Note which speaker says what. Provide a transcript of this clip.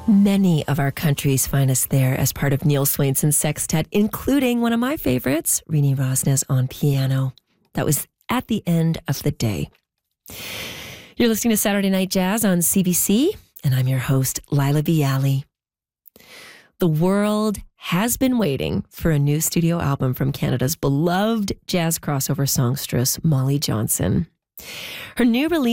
Speaker 1: Many of our country's finest there as part of Neil Swainson's sextet, including one of my favorites, Rini Rosnes on piano. That was At the End of the Day. You're listening to Saturday Night Jazz on CBC, and I'm your host, Lila Bialy. The world has been waiting for a new studio album from Canada's beloved jazz crossover songstress, Molly Johnson. Her new release